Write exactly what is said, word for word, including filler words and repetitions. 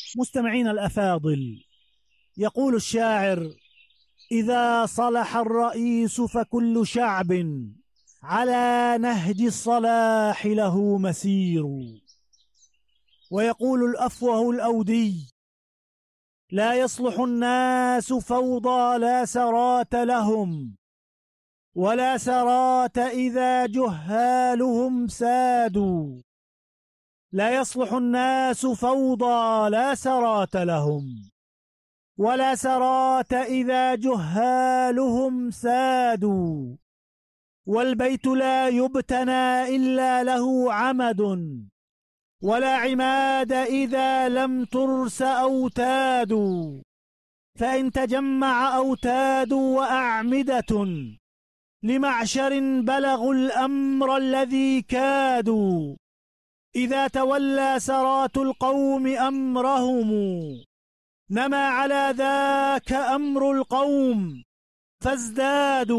مستمعين الأفاضل، يقول الشاعر: إذا صلح الرئيس فكل شعب على نهج الصلاح له مسير. ويقول الأفوه الأودي: لا يصلح الناس فوضى لا سرات لهم، ولا سرات إذا جهالهم سادوا. لا يصلح الناس فوضى لا سرات لهم، ولا سرات إذا جهالهم سادوا. والبيت لا يبتنى إلا له عمد، ولا عماد إذا لم ترس أوتاد. فإن تجمع أوتاد وأعمدة لمعشر بلغوا الأمر الذي كادوا. إذا تولى سرات القوم أمرهم نما على ذاك أمر القوم فازدادوا.